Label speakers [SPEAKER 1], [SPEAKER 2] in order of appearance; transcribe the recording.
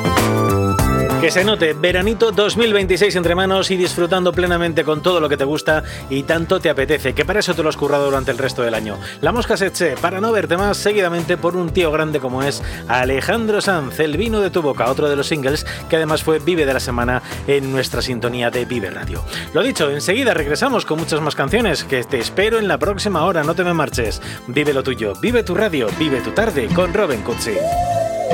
[SPEAKER 1] Que se note, veranito 2026 entre manos y disfrutando plenamente con todo lo que te gusta y tanto te apetece, que para eso te lo has currado durante el resto del año. La mosca se eche para no verte más seguidamente por un tío grande como es Alejandro Sanz, El vino de tu boca, otro de los singles que además fue Vive de la semana en nuestra sintonía de Vive Radio. Lo dicho, enseguida regresamos con muchas más canciones, que te espero en la próxima hora, no te me marches. Vive lo tuyo, vive tu radio, vive tu tarde con Robin Cutsi.